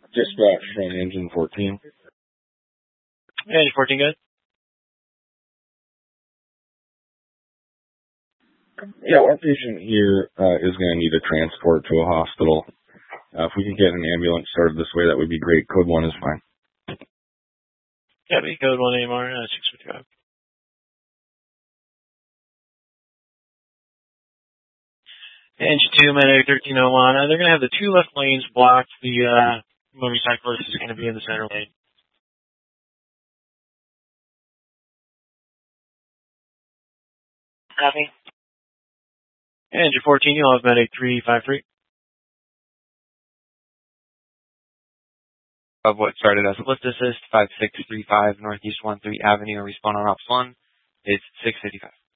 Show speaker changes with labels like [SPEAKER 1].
[SPEAKER 1] Dispatch from engine 14.
[SPEAKER 2] Engine 14, good.
[SPEAKER 1] Yeah, our patient here is going to need a transport to a hospital. If we can get an ambulance started this way, that would be great. Code 1 is fine.
[SPEAKER 2] Yeah, be code 1 AMR, 655. Engine 2, Medic 1301. They're going to have the two left lanes blocked. The motorcyclist is going to be in the center lane.
[SPEAKER 3] Copy.
[SPEAKER 2] Engine 14, you'll have Medic 353.
[SPEAKER 4] Of what started as a lift assist, 5635 Northeast 13 Avenue, respond on Ops 1. It's 655.